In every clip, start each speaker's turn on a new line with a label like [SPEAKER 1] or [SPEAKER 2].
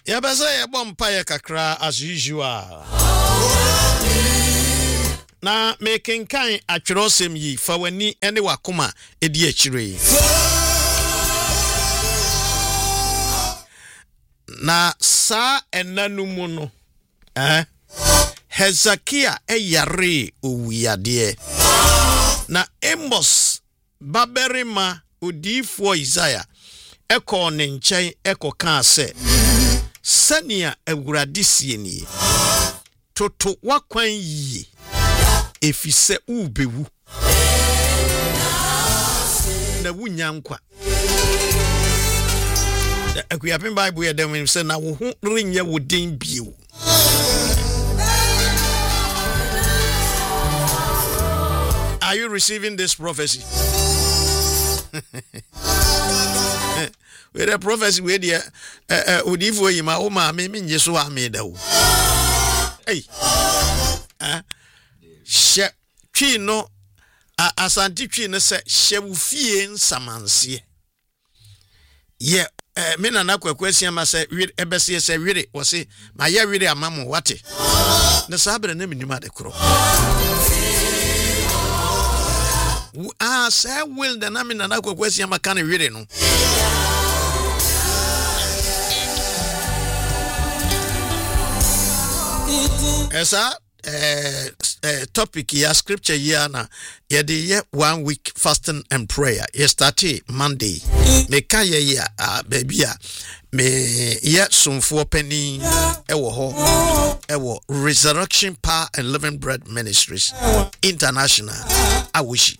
[SPEAKER 1] Yabasa ya bompa kakra as usual. Na making kind atwerosem yi fa wani ene wakoma edi achire. Na sa enanumu no Hezekiah eyare owiyade. Na Amos baberima odifo Isaiah eko ne nchen eko kan se sania awurade sie ni toto wakwan yi efise ubewu na wunyankwa akuyapin Bible ya dem say na wo hu renye wo den bio. Are you receiving this prophecy? With a prophecy we dey odifo yima o ma me nyeso ameda wo. Hey. She twi no asante twi no se she wo fie nsamanse. Ye me nana kwakwasi ama se ebese se wire wo se ma ye wire amamo wate. Na sabre na minima de kro. Say will the name nana kwakwasi ama kan wire no. Esa topic ya scripture ya na ye de ye 1 week fasting and prayer. Ye started Monday. Me ka ye ya baby a me ye somfo pani ewo ho ewo Resurrection Power and Living Bread Ministries International. I wish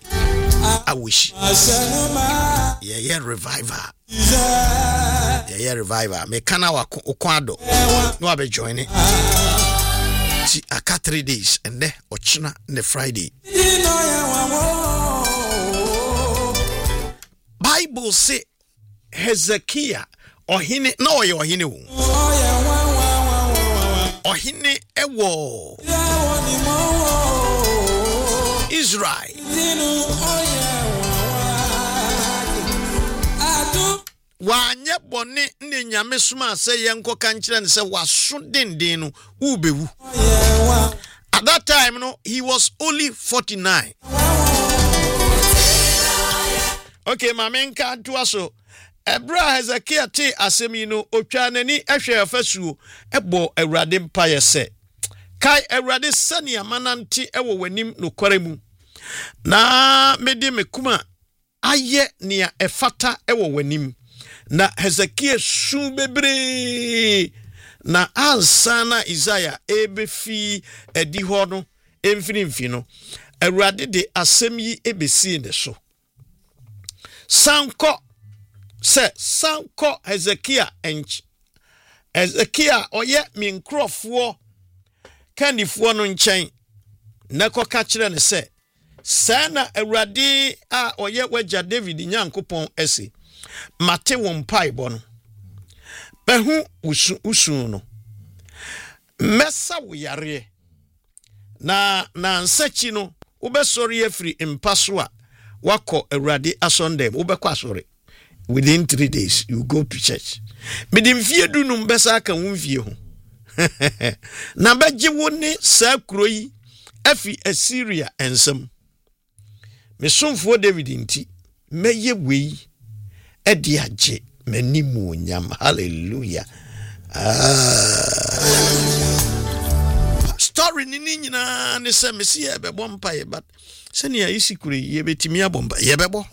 [SPEAKER 1] ye revival. Ye revival. Me kana wa kwado no abe join it. Aka 3 days and then ochina the Friday. Bible say Hezekiah ohine na oye ohine wo. Ohine ewo Israel. Wanye bone ne nyame suma se yenko kanchira ne se waso denden no ubewu. At that time no he was only 49. Okay, mamenka tuaso Ebra Hezekiah te asemi no otwa nani ehwe afasuo ebo awurade mpaye se kai awurade sani amananti ewo wanim no kwaremu na mede mekuma aye nia efata ewo wanim. Na Hezekiah su bebre na ansana Isaiah ebefi edi ho no emfinimfi no awurade de asem yi ebesi ne so sanko Hezekiah oye minkrofo kanifo no nchen na koka kire ne se sana awurade a oye wagya David nyankopon ese mate won paibo no behu usu no mesa wo yare na nsachi no ubesori afiri mpaso a wako awurade asondem ubekwa asori within 3 days you go to church medim fie dunu mbesa aka wonfie ho na bagye woni sa kuroyi afi Assyria ensam mesomfo David nti meye wei edi aje manimu nyam. Hallelujah. Story ni nyina ne se mesi ebebo mpaye but sene ya isikure yebetimi abomba yebebo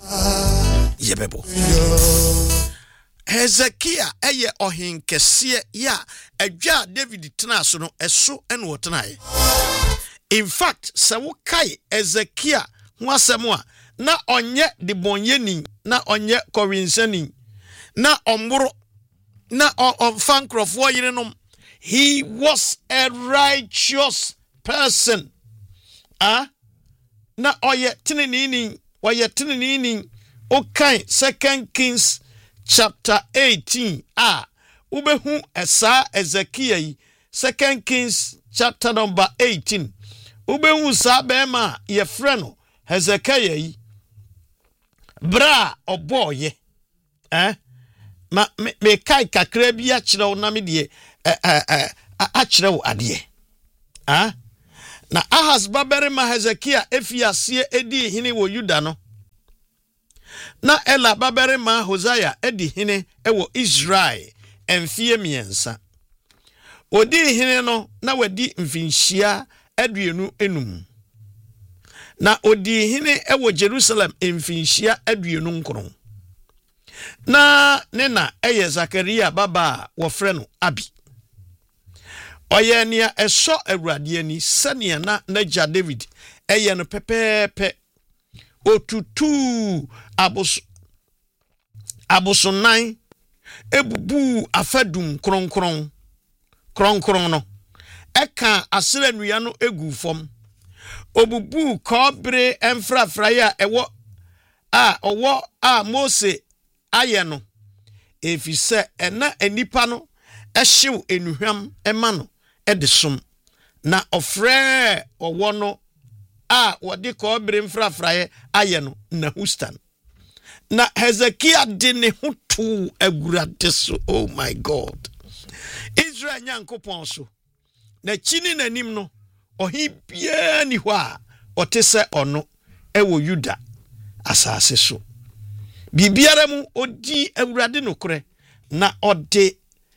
[SPEAKER 1] Hezekiah eye ohinkese ya adwa David tena so no eso ene wotenae. In fact se wo kai Hezekiah ho asemo a na onye de bonyeni na onye korinsani na omboro na fankrofo yirenom. He was a righteous person. Na oye tinini okay. 2 Kings chapter 18 ubehu esa Ezekiel 2 Kings chapter number 18 ubehu sa bema ye freno Hezekiah bra oboye me kai kakra bi a kyerɛ wo na me de a kyerɛ wo ade na Ahaz babarima Hezekia efiasie edi hene wo Yuda no na Ela babarima Hosea edi hene wo Israel emfie miensa odi hene no na wadi mfinhyia aduonu enum na odi hene wo Jerusalem mfinhyia aduonu nkron na nena eye Zakaria baba wofre no Abi oyenia eso awurade ani sania na naja David eye no pepepe otutu abosonan ebubu afadum kronkron no eka asere nua no egu fom obubu kobre emfrafraya ewo Mose aye no efise ena enipa no ehyew enuhwam ema no edesom na ofre owo no wodi kobre mfrafraye aye no na Hustan na Hezekia de ne hutu agurade so. Oh my God, Israel nyankopon so na chini nanim no ohibia ni ho a otese ono ewo Yuda asase so bibiara mu odi awurade nokre na ode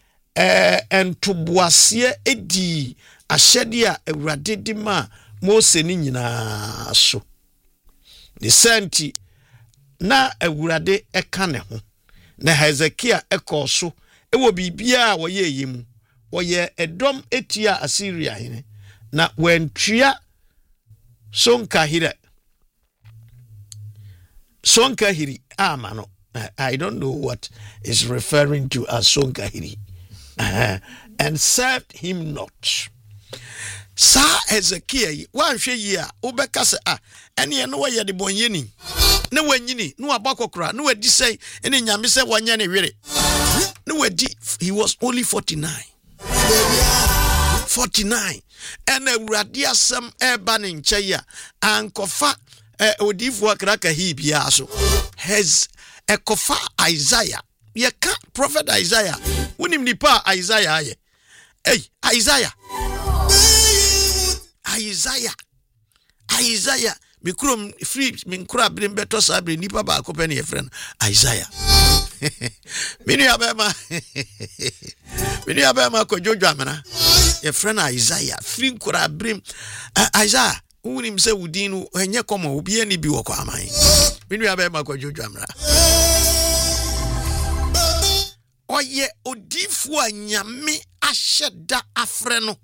[SPEAKER 1] entoboase edi ahyede a awurade di ma Mose ni nyina so the senti na awurade eka ne ho na Hezekia ekoso ewo bibia wo ye yimu wo ye edom etia Assyria hene na wentria Sonkahiri amano. I don't know what is referring to as Sonkahiri. And served him not. Sa Hezekiah wan hwe yi a obeka se ene no ye de bonyeni na wanyini no abakokra no wadi sei ene nyame se wanya ne were no wadi. He was only 49 and awurade asem eba ne nche ya ankofa odifo akraka hi bia so has ekofa Isaiah ye ka prophet Isaiah wonim nipa Isaiah aye Isaiah mikrom free minkura brim beto sabre nipa ba ko pene ye friend Isaiah mini abema ko jojo amana ye friend Isaiah free nkura brim Isaiah unim se wudinu enye komo obi ani bi wo kwa aman mini abema ko jojo amana oye odifu anyame ahyeda afre no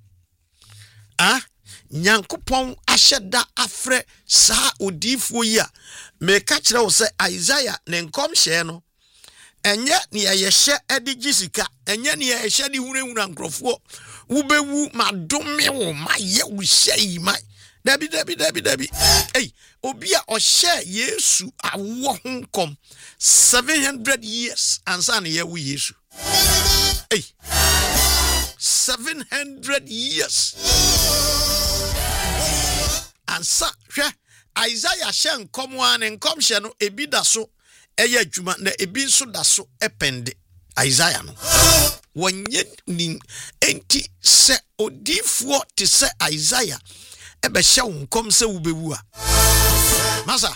[SPEAKER 1] nyankopon ahyeda afre sa odifu yi a me ka kire wo se Isaiah ne nkomhye no enye ne ye hye edigisika enye ne ye hye di hunahuna nkrofo wubewu madome wo maye wo hye mai dabi obi a ohye Yesu awo honkom 700 years ansa ne ye wo Yesu 700 years ansa hwe Isaiah hye nkomwa ne nkomhye no ebi da so eye adwuma na ebi nso da so epende Isaiah no wonye ni enti se odifuo te se Isaiah ebe hye nkom se wubewu a masa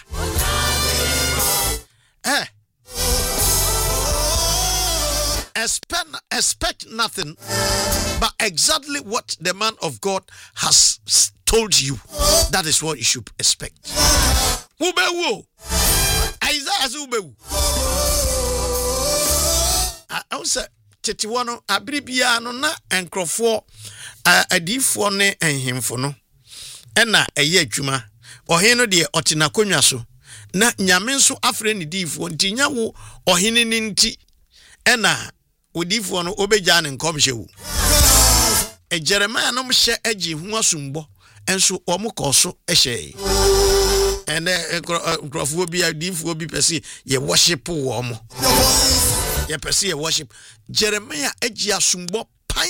[SPEAKER 1] expect nothing but exactly what the man of God has told you. That is what you should expect. Wubewu Isaiah zubewu I say tetiwano abribia no na enkrofo adifo ne enhemfo no ena eye adwuma ohene de otenakonwa so na nyame nso afre ne difo ntinya wo ohene ne nti ena odifo no obeja ne nkomhye wu Jeremiah no mhye agi hu asumbo enso omokoso ehye ene nkrofo bi adifo bi pese ye worship wo mo ye pese ye worship Jeremiah agi asumbo pan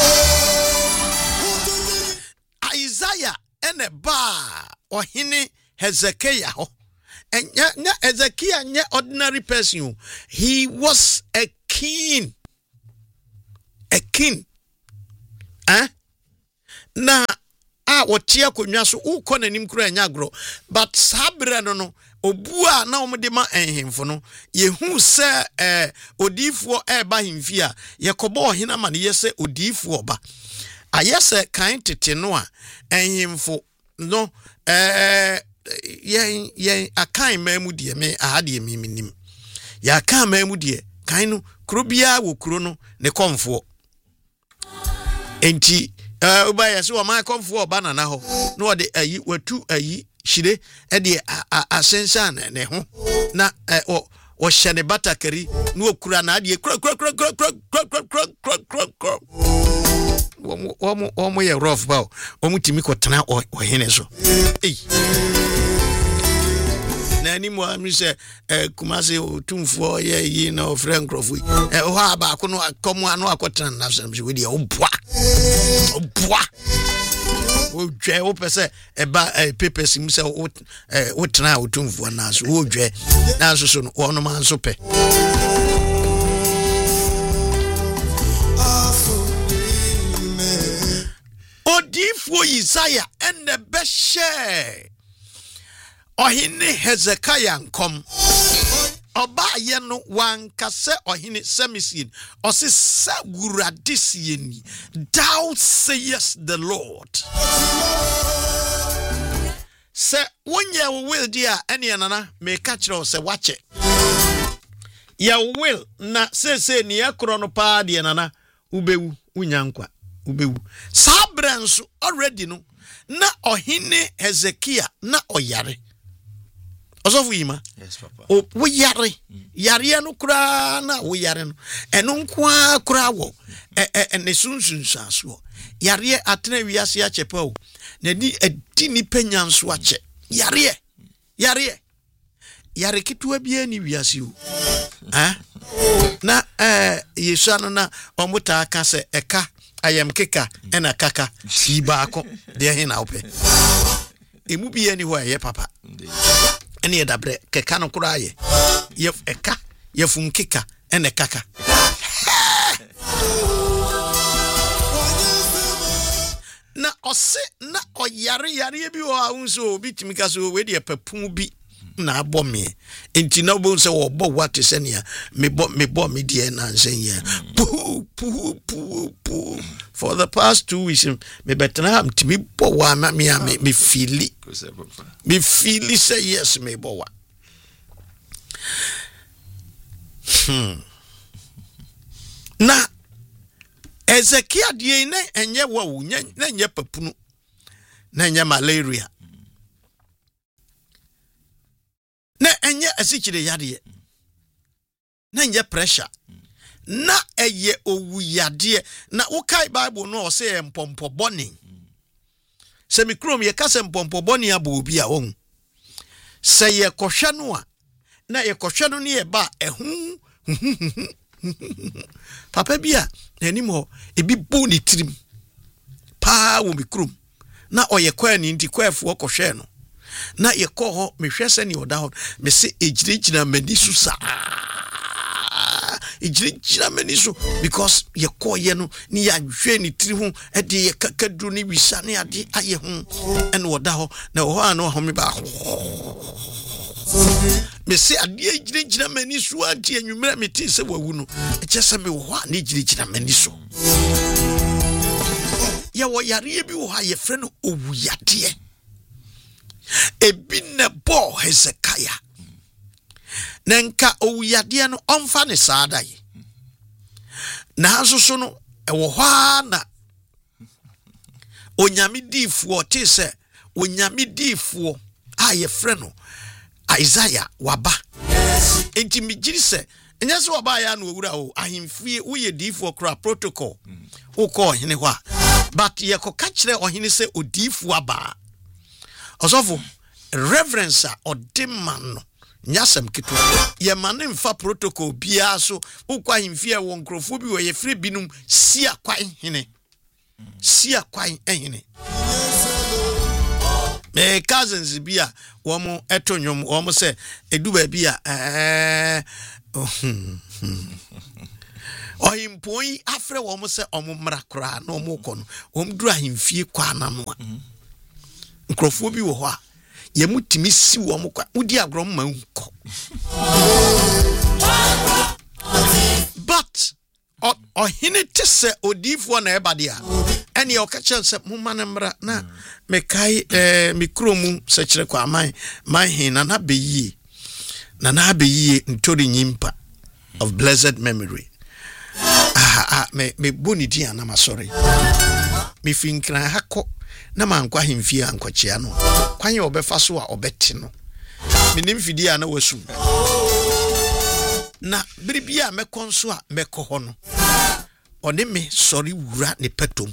[SPEAKER 1] Isaiah ene ba ohene Hezekiah ho. And Hezekiah nye ordinary person. He was a king. A king. Na wotia konwa so ukọ nanim kura nyagro but sabre no obua na omde ma enhemfo no yehu se odifo eba himfi a yekobo ohina ma ne yese odifo oba ayese kan tete no a enhemfo no yen akan mamu de me ahade miminim ya kan mamu de kan no kro bia wo kro no ne komfo enti ubaya so ma komfo banana ho no de ayi watu ayi shire e de asensa ne ho na o hyene batakari no okura na de kro omo ye rough ba omo timi kotena o hene so na ni mo ami se kumase otumfo ye yi na ofren krofo ho aba ko no komo anu akotena na so we de obwa odwe wo pese eba papers mu se wo tena otumfo na so wo dwe na so no ono man so pe odifo Isaiah ene beshe ohine Hezekiah nkom oba ye no wankase ohine semisin osi saguradisieni thou sayest the Lord se wonye will dia ene nana me ka kire se wache ya will na se ni ekro no pa de nana ubewu unyankwa ubewu sabranso already no na ohine Hezekiah na oyare osofu yima
[SPEAKER 2] yes papa
[SPEAKER 1] wo yare no kura na wo yare no eno nkwa kura wo ne sunsunsa so yare atena wiase a chepa o na di adi ni panyanso a che yare kitua bia ni wiase o na Yesu no na omuta aka se eka ayam keka ena kaka si baako de he na ope emu bia ni ho ye papa ene dabre keka no kura ye eka yefun keka ene kaka na ose na oyare bi o ahunso bitimi ka so we de papun bi na abome enti na bo se wo bo what is enia me bo me die na nsenya pu for the past 2 weeks me betena am timi bo wa ma me feeli say yes me bo wa na Ezekiel die ne enye wo nya na enye papunu na enye malaria na enye asichire yade na enye pressure na eye owu yade na ukai bible no o say empompo boni se mikrom ye kase empompo boni abo obi a won se ye kohwe no a na ye kohwe no ne ye ba ehu papa bia nanim ho ebi bu ni trim pa wo mikrom na oye kwa ni nti kwafo kohwe no na ye ko ho mehwese ne oda ho me se ejirejira manisu sa ejirejira manisu because ye ko ye no ni ya hwe ni tiri ho e de ye kakadru ni wisa ne ade aye ho ene oda ho na ho ano ho me ba me se ade ejirejira manisu ade anwumra me tin se wawu no e chese me ho ane ejirejira manisu ye wo yare bi wo ha ye fre no owu yade ebi ne bo Hezekiah nenka owuyade no omfa ne saada yi na asoso no ewo hwa na onyame difo te se onyame difo a ye frɛ no Isaiah waba enti migiri se enya se waba ya no owura o ahemfie wo ye difo kra protocol wo ko hene hwa but ye ko ka kire ohene se odifo aba osofo reverence or demand nyasem kitu ye mane mfa protocol bia so ukwa himfie wo nkrofo bi wo ye free binum sia kwan hene cousins bi a womo etonyom womo se edu ba bi a ohimpoi afre womo se omo mra kra na omo kɔ no wom duru ahemfie kwa na no a nkrofo bi wo hɔ a yemu timi si womo kwa udi agrom ma nkɔ but ohine tese odifo na ebade a ene o ka chen se mumma na mra na mekai mikromu se kire kwa aman man hina na beyi na beyi ntori nyimpa of blessed memory me boni dia na masori me finkran hakɔ na mankwa hemfie ankɔkyea no kwanye obefa so a obeti no me nim fidi a na wasu na biribia mekonso a mekɔ no one me sorry wura ne petom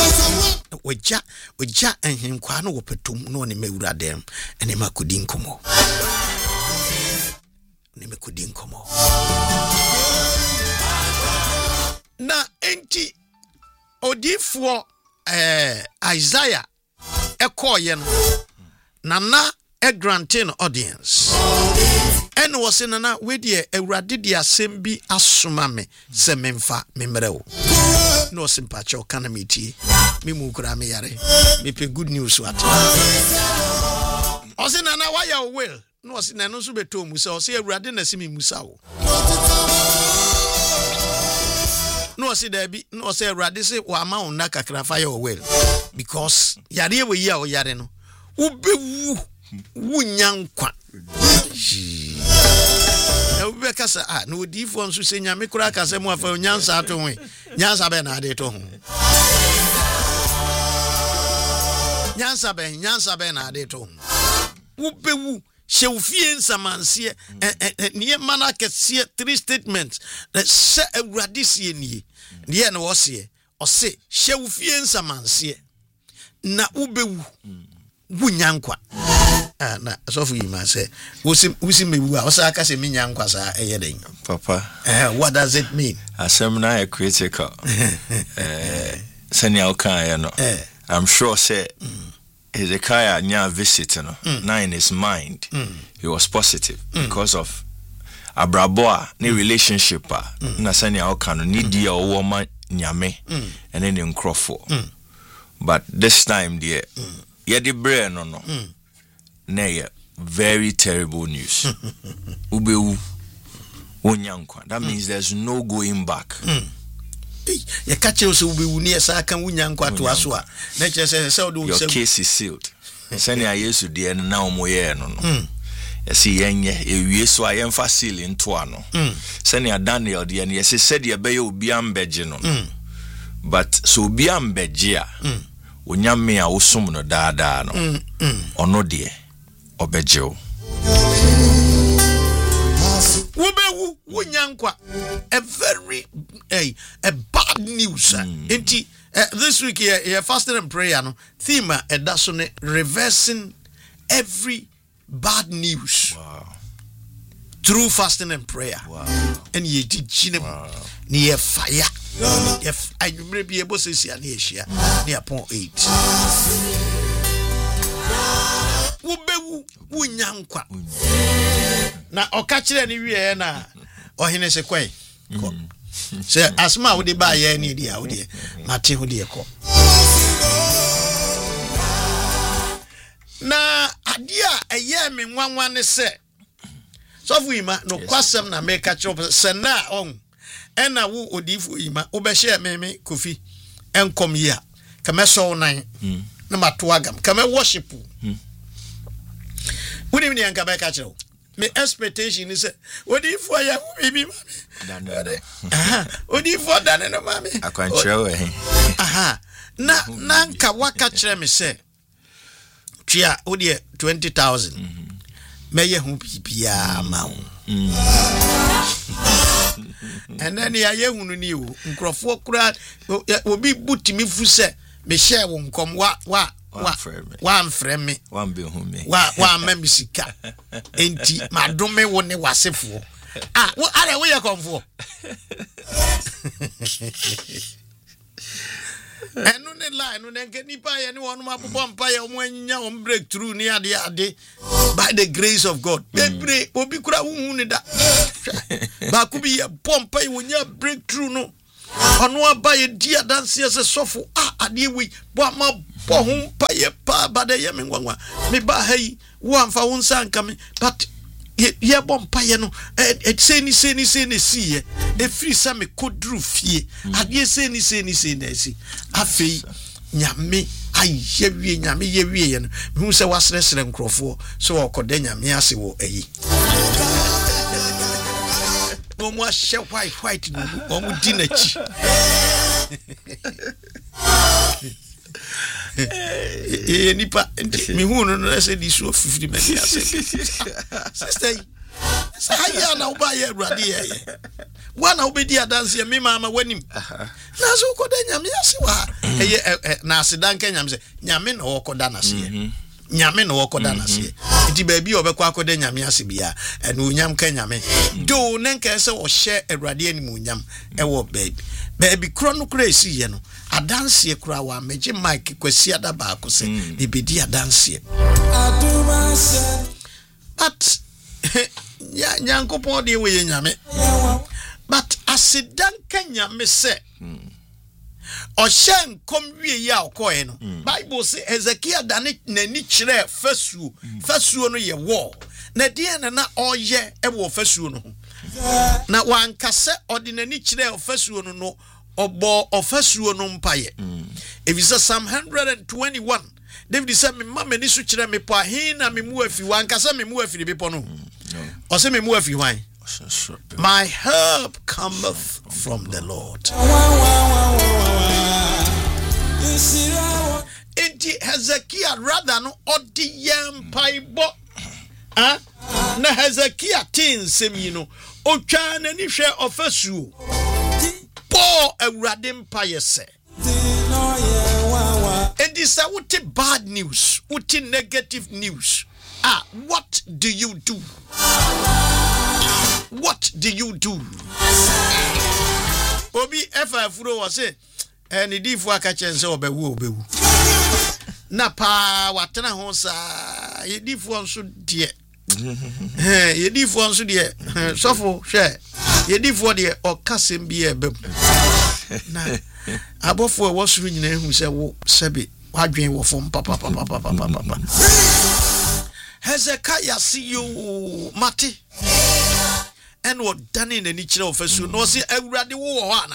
[SPEAKER 1] oja enhinkwa no wo petom no ne mewura dem ene makodi nkomo na enti odifo Isaiah ekoye no nana granting audience and was in na we die awurade die asem bi asoma me se memfa memrewo no simpacho kana meti me mu kura me yare me pe good news what o se na why you will no se na no so beto musa o se awurade na se me musa wo no se da bi no se awurade se wa ma wona kakra fa you will because yare we ya o yare no ubewu wunyankwa ebe kasa no difo nso se nyame kura kasa mu afa nyansa ato ho nyansa be na ade to ho nyansa be na ade to ho ubewu shewfie nsamanse nie mana kese 3 statements se awurade sie nie na wo se o se shewfie nsamanse na ubewu wunyankwa na sofu yima say wusi mewu a osa aka se menyankwa sa eyeden
[SPEAKER 2] papa
[SPEAKER 1] what does it mean
[SPEAKER 2] asem na critical senior kan no I'm sure say Hezekiah nya visit no na in his mind he was positive because of abraboa ne relationship na senior kan no ni dia owo ma nyame ene ne nkrofo but this time there yedi bre no na very terrible news ubewu wonyankwa that means there's no going back
[SPEAKER 1] ya kache so ubewu ne esa kan wonyankwa to aso a na che se do
[SPEAKER 2] your case is sealed sani ayesu de na omoye no yesi yenye ewie so ayemfa seal into ano sani Daniel de ne yesi said ye be obi ambeje no but so obi ambeje a onyame a wosum no daada no ono de obejew wobewu wonyankwa a very a bad news enti this week here fasting and prayer no theme that's on reversing every bad news. Wow.
[SPEAKER 1] Through fasting and prayer.
[SPEAKER 2] Wow.
[SPEAKER 1] And ye did near fire. If I may be able to see an issue near point 8. Wubewu wunyankwa. Na okachire ni wie na ohine se kwai. Se asma wo de ba ye ni dia wo de mate ho de ko. Na adia eye me nwanwa ne se sofu ima no kwasem na make chop se na on ena wo odifu ima wo be share me kofi enkom yi a kama so nan na mato agam kama worship wo ni nka be ka chiro me expectation is odifu ya bibi mami odifu dane no mami
[SPEAKER 2] akwanchrewe
[SPEAKER 1] na nka waka chire me se Chia odie 20,000 meye hu bibia ma and then ya yehunu ni wo nkrofo kura obi butimi fu se me share wo nkom wa mfreme
[SPEAKER 2] wa mbe hu me
[SPEAKER 1] wa mamisika enti madome wo ne wasefo wo are wo ye komfo eno ne line no nke nipa ye ne wonum abobọ mpa ye omo anya on breakthrough ni ade by the grace of God. Bebre obi kura hu ne da ba ku bi ye pompa ye wonya breakthrough no ono aba ye dia dance ye se sofo ade wi bo ama bo hu pa ye pa ba de ye me ngwanwa me ba hai wo amfa wo nsa nka me but ye bompa ye no say ni see ye e free sa me kodru fie ade say ni na si afei nyame aye wie nyame ye wie ye no hu se wasresre nkrofo so okoda nyame ase wo ayi no mo ahye white no o mo di na chi nipa me hu no say this so 50 million sister saya na uba ye awurade ye wana obedi adanse me mama wanim na so koda nyame ase wa na asedanka nyame se nyame na wokoda na se nyame na wokoda na se enti ba bi obekwa akoda nyame ase bia ene onyam ka nyame do nenka se wo hye awurade anim onyam ewo baby kro no kra esi ye no adanse kra wa meje mic kwasi ada ba ko se bibedi adanse but nyankopon de we nyame but asidanka nyame se oshen kom wie ya okoe no Bible say Ezekiel dane nani kire fasuo no ye wo na die na oye e wo fasuo no na wankase odinani kire fasuo no obo ofasuo no mpaye evisa Psalm 121 David said me mama ni su kire me po ahina me mu afi wankase me mu afi be po no o se me mu afi hwan my help cometh from the Lord. Enti Hezekiah rather no odi yem paibo na Hezekiah tin semi no otwa na ni hwe ofasuo po awurade mpaye se enti sa wuti bad news wuti negative news what do you do? What do you do? Obi efa furo wa se ni difu aka chense obewu na pa watena ho sa ye difu onso de ye difu onso de sofo hwe ye difu de okasem bi ebem na abofo wo suru nyina hu se wo sebe wadwen wo fom papa Hezekiah see you mati and what done in any chill of a no see awurade wo ho ana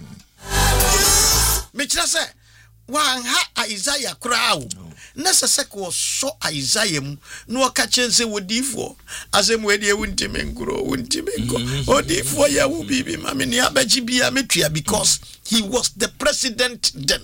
[SPEAKER 1] me kira se wan ha Isaiah kraawo na sesek wo so Isaiah mu no ka chense wodifo asem we de wuntime nkuro odifo ya wo bibi ma me ni abaji bia metua because he was the president then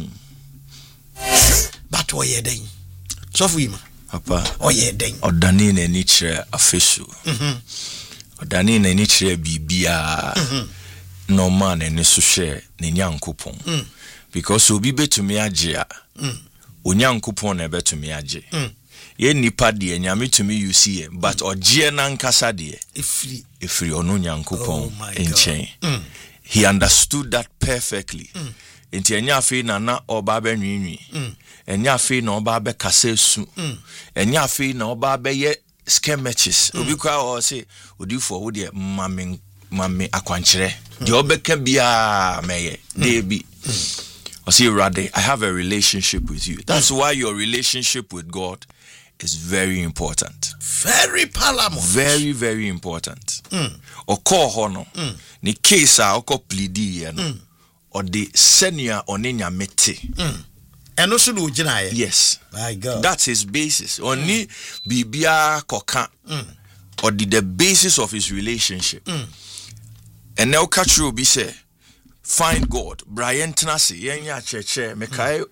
[SPEAKER 1] but oye den so for him papa oye den
[SPEAKER 2] odani na ni kire afesu odani na ni kire bibia no man ene so hwe ne nyankopon because obi betumi agye onyankopon na betumi agye ye nipa de nyame tumi you see but ogye na nkasa de efiri ono nyankopon enchen he understood that perfectly enti enya afi na oba ba nwinwi enya afi na oba ba kasa su enya afi na oba ba ye sketches obi kwa o say odifo wo de mame akwankyere de obeka bia meye debi I say, Rade, I have a relationship with you. That's why your relationship with God is very important.
[SPEAKER 1] Very paramount.
[SPEAKER 2] Very, very important. Oko hono, ni case a oko plidi no, or the senior onenya mete.
[SPEAKER 1] And also do jina.
[SPEAKER 2] Yes.
[SPEAKER 1] My God.
[SPEAKER 2] That's his basis. Oni bibia koka, or the basis of his relationship. And now catch you be say, find God. Brian Tenassi, yenya cheche, mekai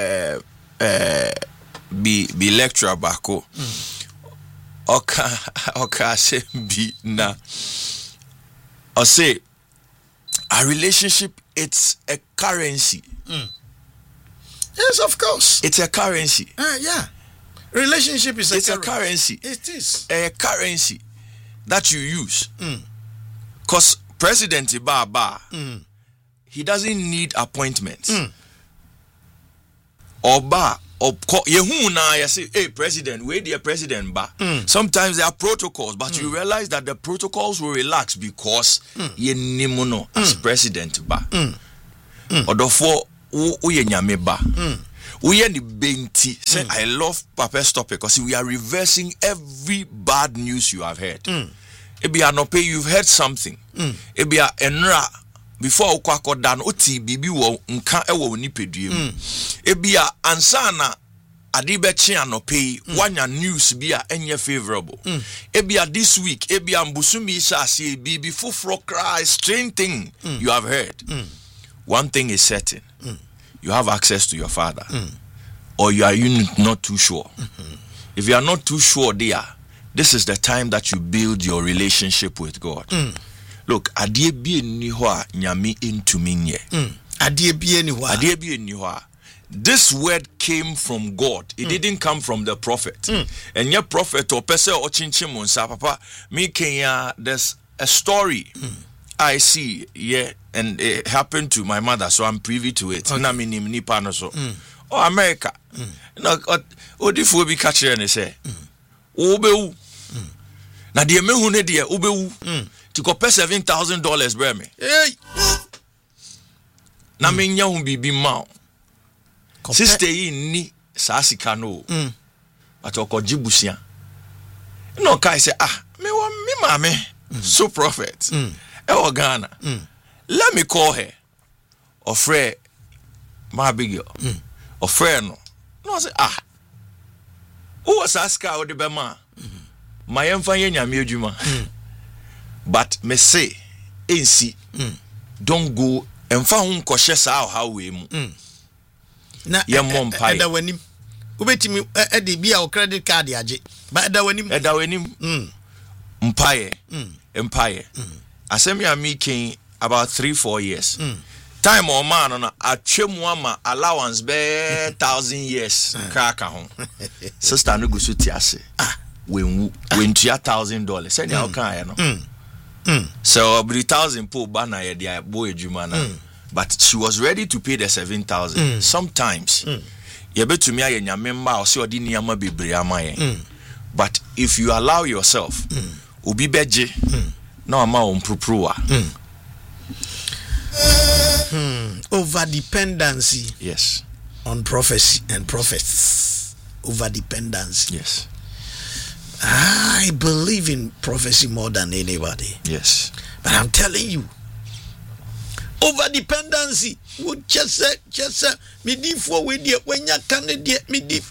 [SPEAKER 2] be lecturer bako. Oka se be na. I say a relationship, it's a currency.
[SPEAKER 1] Yes, of course.
[SPEAKER 2] It's a currency.
[SPEAKER 1] Yeah. Relationship is
[SPEAKER 2] a currency.
[SPEAKER 1] It is
[SPEAKER 2] a currency that you use. Because President Baba, he doesn't need appointments. Oba yehu na you say, hey president, where the president ba? Sometimes there are protocols, but you realize that the protocols will relax because ye nimuno as president ba. Odofo uye nyame ba. Uye ni benti. Say I love Papa Stop it because we are reversing every bad news you have heard. Ebia no pay you've heard something. Ebia enra before ukwako dan oti bibi wo nka ewo nipedue. Ebia ansana adibechi anope wanya news bia enye favorable. Ebia this week ebia mbusumi say bibi fufro cry strange thing you have heard. One thing is certain. You have access to your father. Or you are not too sure. If you are not too sure there, this is the time that you build your relationship with God. Look, adie bi eni ho a nyame entumi nye.
[SPEAKER 1] Adie bi eni ho a. This word came from God. It didn't come from the prophet. And your prophet or pese o chinchim unsa papa me kenya there's a story I see, yeah, and it happened to my mother, so I'm privy to it. Na minim nipa no so. Oh, America. No, odifo bi ka kire ne say. Obewu. Na de mehu ne de obewu. Ti ko pay $7,000 bre me. Hey. Na me nya hu bibi ma. Sister yi ni sa sika no. But okojibusia. No kai say me wa me mame. So prophet. Ghana. Let me call her. Or friend, my big girl. Or friend no. No say who was aska or the bema? My enfanye nyame adwuma. But me say ensi don't go emfa hu nkɔhye saa how we mu. Na eda wanim. Ubetimi ede bia o credit card age. But eda wanim. Mpaye. Empire. Asemi ya making about 3-4 years. Time or man on a chemwama allowance be 1,000 years. Kraka home. Sister no go tiase. When $1,000. Send ya okay no. So 3,000 po bana ya dia boy jumana. But she was ready to pay the 7,000. Sometimes ye betumi aye nyamemba o se odi niyama bebre amaye. But if you allow yourself obi beje no ama umprupruwa. Over dependency. Yes. On prophecy and prophets. Over dependency. Yes. I believe in prophecy more than anybody. Yes. But I'm telling you, over dependency would just say me di for we di when ya candidate me di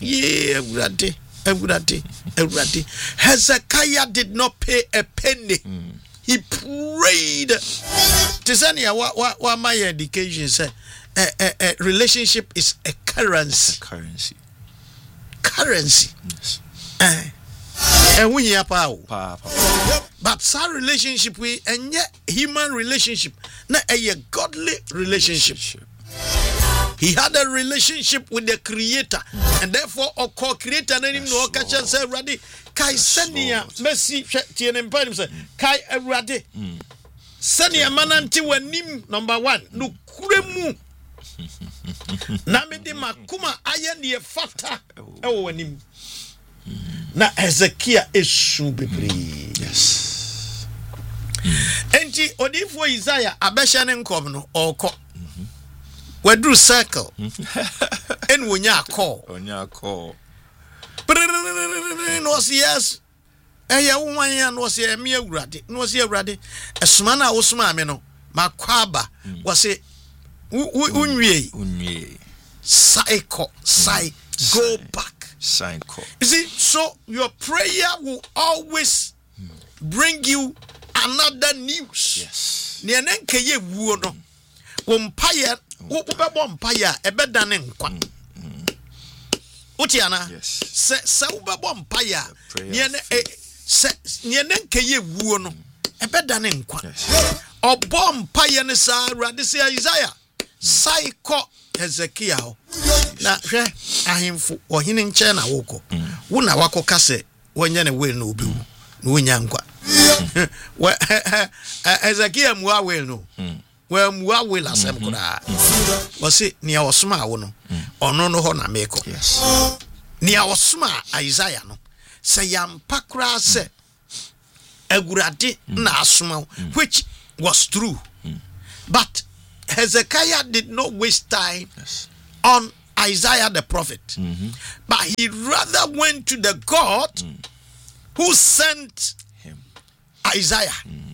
[SPEAKER 1] everybody. Hezekiah did not pay a penny. He prayed. Tisania, what my education said, a relationship is a currency. Currency. Yes. And we have power. But some relationship we and yet human relationship, not a godly relationship. He had a relationship with the Creator, and therefore, a co-creator named no catcher said, "Radi Kai Senia Messi Tien say Kai Radi Senia Mananti Wanim number 1 no Kuremu Namedi Makuma Ayani Fata Ewanim Na Hezekiah Eshu Bibri. Yes. Enti Odifo Isaiah Abeshanen Komno or we drew circle and when ya call was yes a woman was a mere gradi was here ready a smana was mameno makwaba was a unye psycho go back psycho. You see, so your prayer will always bring you another news. Yes. Nianenke ye wuono umpire ubebo mpaya ebedane nkwa. Utiana se ubebo mpaya niene nkeye wuo no ebedane nkwa. Obo mpaya ne sa Awurade se Isaiah saiko Hezekiah na hwe ahemfo ohine nche na woko wo na wakoka se wonye ne we no obi no wonya nkwa Hezekiah mu awe no wamua will asem koraa wɔse nea wɔsoma wo no ɔno no hɔ na meko nea wɔsoma Isaiah no sɛ yampa koraa sɛ Awurade na asoma wo, which was true. But Hezekiah did not waste time on Isaiah the prophet, but he rather went to the God who sent him Isaiah.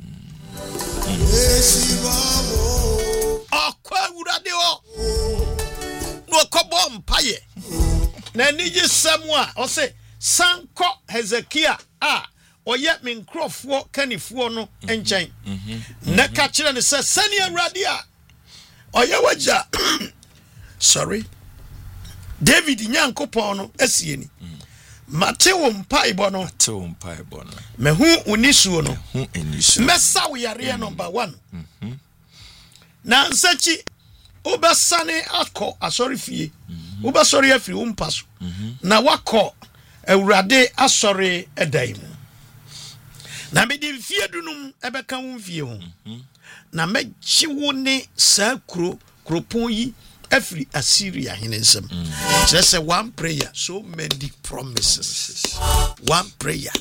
[SPEAKER 1] Na nije samwa ose sanko Hezekiah oye min krofo kanifuo no enchen na ka kire ne se sani Awurade a oye waja sorry David Nyankopon no asieni Matewo mpaibo no mehu unisuo no mesa wo yare number 1 na nsachi obasane akọ asori fie obasori afiri umpaso na wakọ Awurade asori edai mu na me di fie dunum ebeka wo fie ho na megye wo ne kropon yi afiri Assyria hinensem just say one prayer so many promises one prayer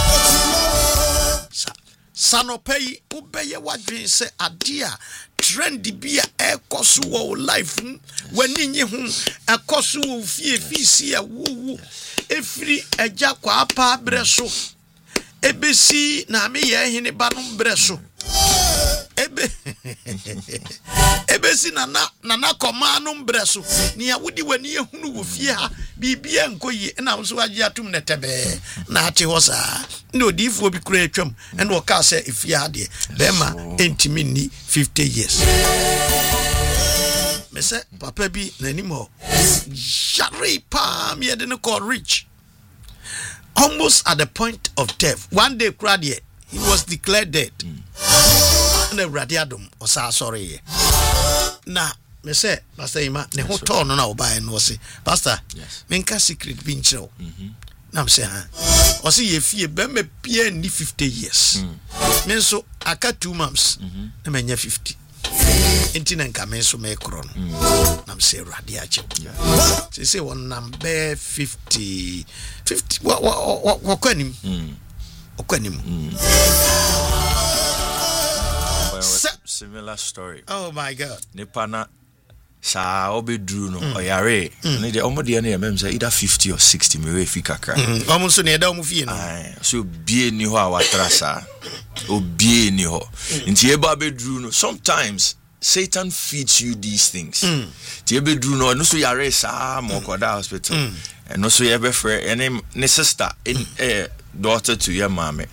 [SPEAKER 1] sanopai ubeye wadwen se adia trend bia ekoso wo life wani nyi hu ekoso wo fie fisi a wo efiri agya kwa apa breso ebesi na me ye hene ba no breso ebesi na koma no mbreso ni ya wudi wani ehunu wo fie ha bibia nkoyi na wo so agye atum netebe na ate ho sa na odifuo bi kura atwam na o ka se efie ha de bema entimi ni 50 years me se papa bi nanimo jari pa me de no call rich almost at the point of death. One day he was declared dead. Na radiadum osa sorry. Na me say Pastor Ima ne ho to no na oba no say Pastor menka secret bi nchiro. Na me say o say ye fie be me pia ni 50 years. Me so aka 2 months na menya 50. Enti na nka me so me kro no. Na me say radiache. Say one number 50 wakwanim
[SPEAKER 2] similar story.
[SPEAKER 1] Oh my God.
[SPEAKER 2] Nipana sa obedru no oyare ne de omode ne yemem say either 50 or 60 me we fi kakra
[SPEAKER 1] omunso ne da omu fie no
[SPEAKER 2] so bie ni ho awatrasa obie ni ho nti eba bedru no sometimes Satan feeds you these things. Ti ebedru no no so yare sa mo koda hospital and no so ye be frɛ ene ne sister daughter to your mama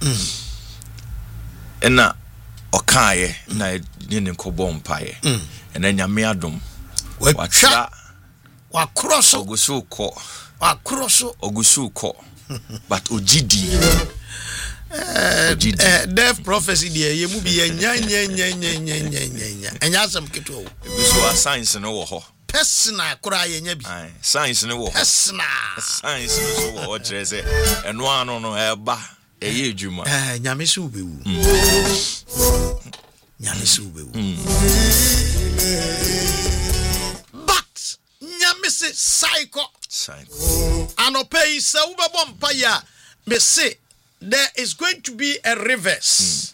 [SPEAKER 2] ena okaye na ne nkɔbɔ mpaye ena nyame adom watwa
[SPEAKER 1] wakroso
[SPEAKER 2] ogusu ko but ogidi
[SPEAKER 1] death prophecy there ye mu bi nya enya asem keto
[SPEAKER 2] so science no wo ho
[SPEAKER 1] personal kura ye nya bi
[SPEAKER 2] science no wo
[SPEAKER 1] personal
[SPEAKER 2] science no so wo trese eno ano no eba eye adwuma
[SPEAKER 1] nyame se ubewu nyame se ubewu but nyame se psycho anopei se ubebo mpa ya me say there is going to be a reverse.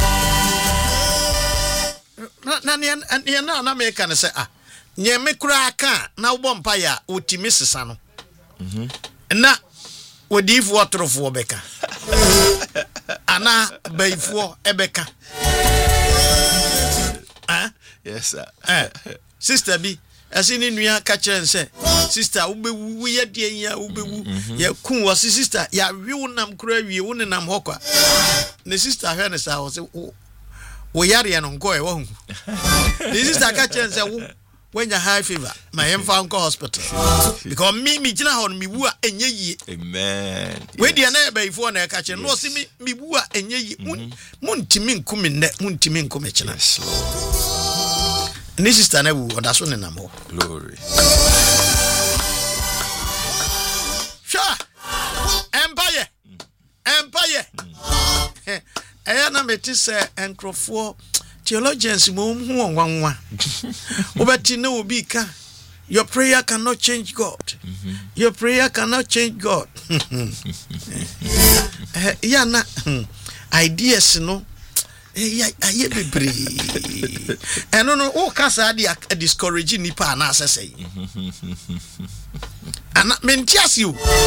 [SPEAKER 1] Na me kan say nye me kura aka na wo mpa ya otimi sesa no. Na wodifu otrofo beka. Ana baifo ebeka.
[SPEAKER 2] Yes sir.
[SPEAKER 1] Sister B asini nua ka kire nse sister ubewu ye de ya ubewu ya kun wo sister ya wi nam kura wi wo nam hokwa ne sister hwe ne sa wo se wo yare no nko e wo hu ne sister ka kire nse wo when you high fever my emfa nko hospital because me gina ho mi wu a enye yi
[SPEAKER 2] amen
[SPEAKER 1] we de na ba ifo na ka kire no se mi wu a enye yi muntimi nkumi ne muntimi nkumi kina ni sister na wu odaso ne namo
[SPEAKER 2] glory
[SPEAKER 1] sha empire eya na meti se enkrofo theologians mo hu wanwa obeti na obi ka your prayer cannot change God. Your prayer cannot change God. Yeah, na ideas no. Aye bebre. And no o kasa dey discourage nipa na asese. Ana mentias you.